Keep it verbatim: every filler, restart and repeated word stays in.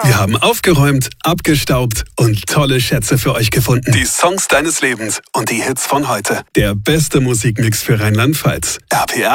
Wir haben aufgeräumt, abgestaubt und tolle Schätze für euch gefunden. Die Songs deines Lebens und die Hits von heute. Der beste Musikmix für Rheinland-Pfalz. R P R